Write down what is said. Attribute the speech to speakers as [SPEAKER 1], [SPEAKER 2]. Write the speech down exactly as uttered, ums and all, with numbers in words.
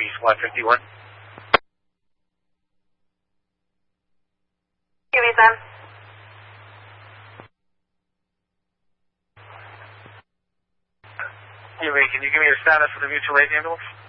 [SPEAKER 1] East one fifty-one.
[SPEAKER 2] Q B Sam.
[SPEAKER 1] Q B, can you give me your status for the mutual aid ambulance?